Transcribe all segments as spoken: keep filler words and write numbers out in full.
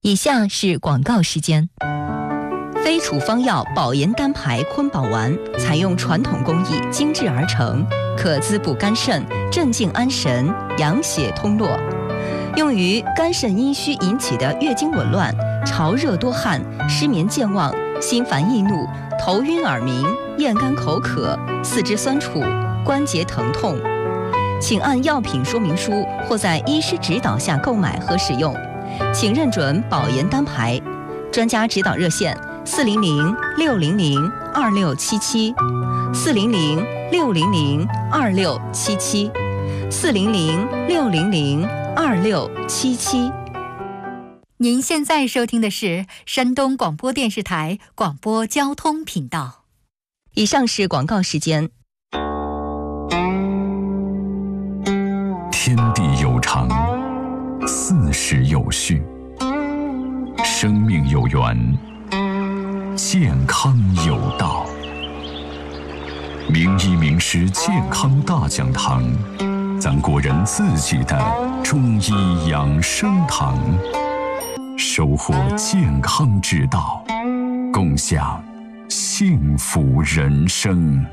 以下是广告时间。非处方药保研单牌坤宝丸采用传统工艺精制而成，可滋补肝肾、镇静安神、养血通络，用于肝肾阴虚引起的月经紊乱、潮热多汗、失眠健忘、心烦易怒、头晕耳鸣、咽干口渴、四肢酸楚、关节疼痛。请按药品说明书或在医师指导下购买和使用，请认准保研单牌。专家指导热线：四零零六零零二六七七，四零零六零零二六七七，四零零六零零二六七七。 您现在收听的是山东广播电视台广播交通频道。 以上是广告时间。 天地有常，四时有序，生命有源，健康有道。名医名师健康大讲堂，咱国人自己的中医养生堂，收获健康之道，共享幸福人生。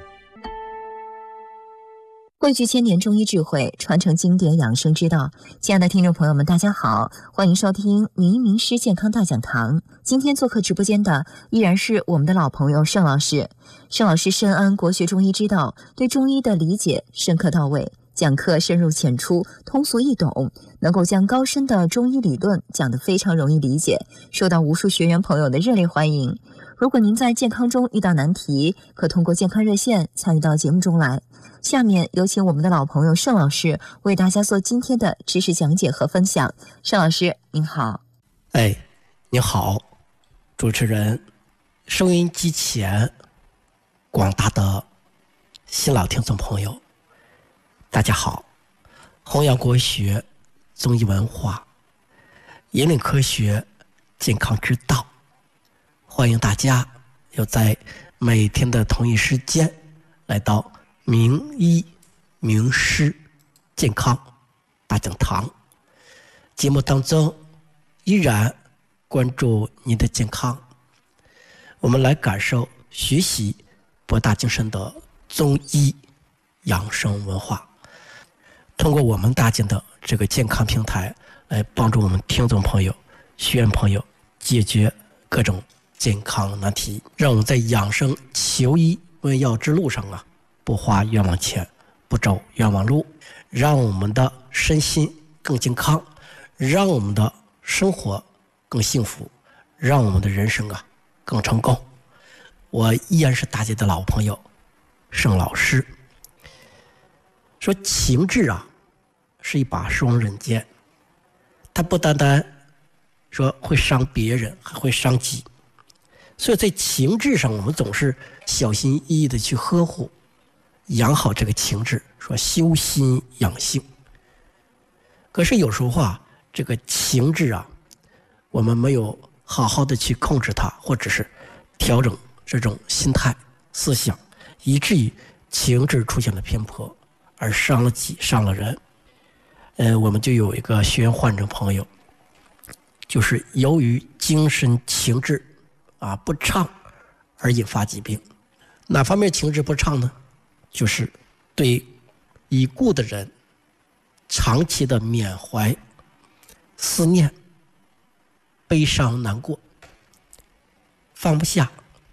汇聚千年中医智慧，传承经典养生之道。亲爱的听众朋友们，大家好，欢迎收听名医名师健康大讲堂。今天做客直播间的依然是我们的老朋友盛老师。盛老师深谙国学中医之道，对中医的理解深刻到位，讲课深入浅出，通俗易懂，能够将高深的中医理论讲得非常容易理解，受到无数学员朋友的热烈欢迎。如果您在健康中遇到难题，可通过健康热线参与到节目中来。下面有请我们的老朋友盛老师为大家做今天的知识讲解和分享。盛老师您好。 哎，你好，主持人，收音机前广大的新老听众朋友，大家好。弘扬国学、中医文化，引领科学健康之道，欢迎大家要在每天的同一时间来到名医名师健康大讲堂。节目当中依然关注您的健康，我们来感受学习博大精深的中医养生文化，通过我们搭建的这个健康平台来帮助我们听众朋友、学员朋友解决各种健康难题，让我们在养生求医问药之路上啊不花冤枉钱，不走冤枉路，让我们的身心更健康，让我们的生活更幸福，让我们的人生啊更成功。我依然是大家的老朋友盛老师。说情志啊是一把双刃剑，它不单单说会伤别人，还会伤己，所以在情志上我们总是小心翼翼的去呵护养好这个情志，说修心养性。可是有时候啊这个情志啊我们没有好好的去控制它，或者是调整这种心态思想，以至于情志出现了偏颇，而伤了己伤了人。呃，我们就有一个学员患者朋友，就是由于精神情志啊不畅而引发疾病。哪方面情志不畅呢？就是对已故的人长期的缅怀、思念、悲伤难过，放不下，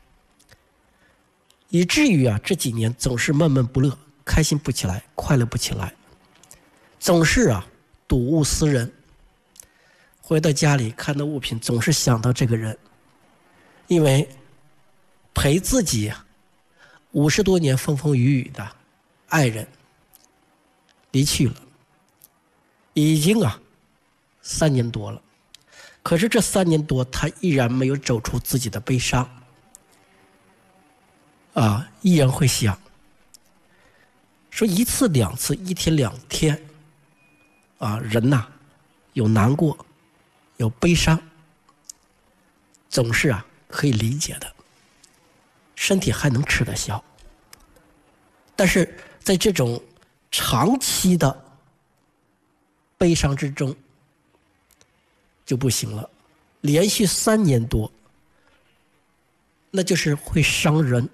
以至于啊这几年总是闷闷不乐，开心不起来，快乐不起来，总是啊睹物思人，回到家里看到物品总是想到这个人，因为陪自己五十多年风风雨雨的爱人离去了，已经啊三年多了，可是这三年多他依然没有走出自己的悲伤啊，依然会想说一次两次一天两天啊，人呐有难过有悲伤总是啊可以理解的，身体还能吃得消。但是在这种长期的悲伤之中就不行了， 连续三年多，那就是会伤人。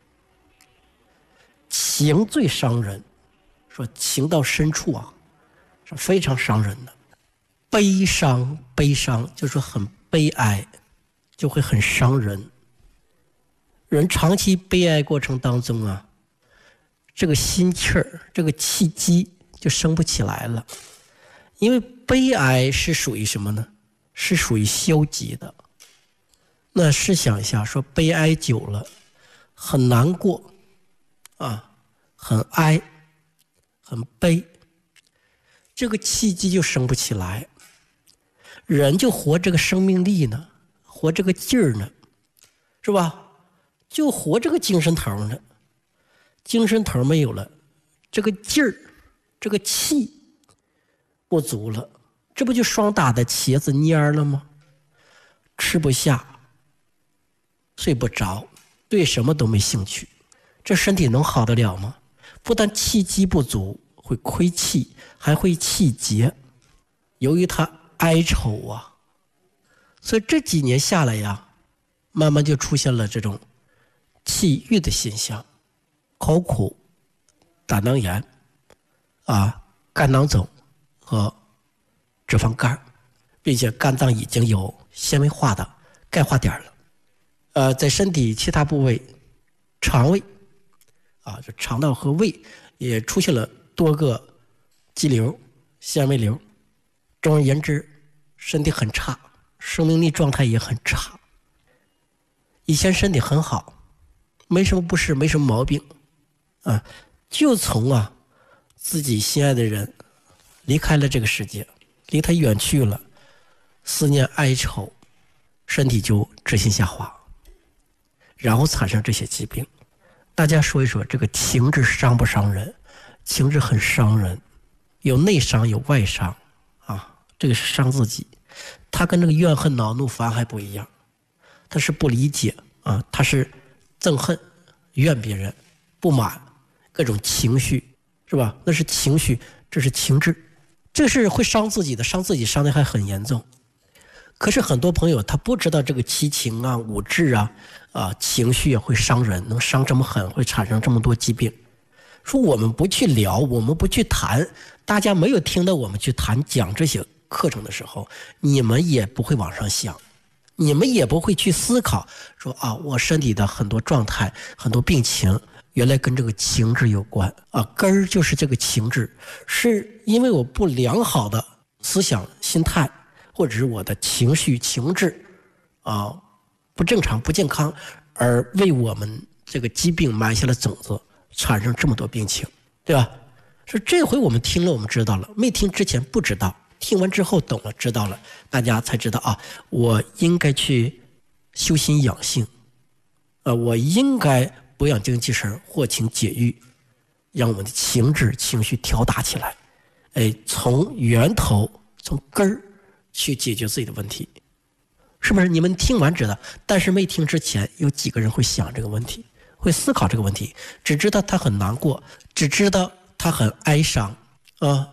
情最伤人，说情到深处啊，是非常伤人的。悲伤，悲伤就是很悲哀，就会很伤人。人长期悲哀过程当中啊，这个心气儿，这个气机就升不起来了。因为悲哀是属于什么呢？是属于消极的。那试想一下，说悲哀久了，很难过啊，很哀，很悲，这个气机就升不起来，人就活这个生命力呢，活这个劲儿呢，是吧？就活这个精神头呢，精神头没有了，这个劲儿，这个气不足了，这不就霜打的茄子蔫了吗？吃不下，睡不着，对什么都没兴趣，这身体能好得了吗？不但气机不足，会亏气，还会气结。由于他哀愁啊，所以这几年下来呀，慢慢就出现了这种气郁的现象，口苦、胆囊炎啊、肝囊肿和脂肪肝，并且肝脏已经有纤维化的钙化点了。呃，在身体其他部位，肠胃啊，就肠道和胃也出现了多个肌瘤、纤维瘤。总而言之，身体很差，生命力状态也很差。以前身体很好，没什么不适，没什么毛病啊，就从啊自己心爱的人离开了这个世界，离他远去了，思念哀愁，身体就直线下滑，然后产生这些疾病。大家说一说，这个情志伤不伤人？情志很伤人，有内伤有外伤啊，这个是伤自己。他跟这个怨恨恼怒烦还不一样，他是不理解啊，他是憎恨、怨别人、不满，各种情绪，是吧？那是情绪，这是情志，这是会伤自己的，伤自己伤的还很严重。可是很多朋友他不知道这个七情啊、五志啊、啊情绪啊会伤人，能伤这么狠，会产生这么多疾病。说我们不去聊，我们不去谈，大家没有听到我们去谈讲这些课程的时候，你们也不会往上想，你们也不会去思考说啊，我身体的很多状态、很多病情，原来跟这个情志有关啊，根儿就是这个情志，是因为我不良好的思想心态，或者是我的情绪情志啊不正常不健康，而为我们这个疾病埋下了种子，产生这么多病情，对吧？说这回我们听了，我们知道了，没听之前不知道，听完之后懂了知道了，大家才知道啊，我应该去修心养性，呃，我应该补养精气神，获情解郁，让我们的情志情绪调达起来，哎，从源头从根儿去解决自己的问题，是不是？你们听完知道，但是没听之前，有几个人会想这个问题，会思考这个问题，只知道他很难过，只知道他很哀伤啊，